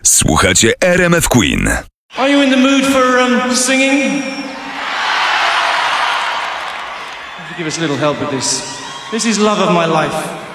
Słuchacie RMF Queen. Are you in the mood for singing? Give us a little help with this. This is Love of My Life.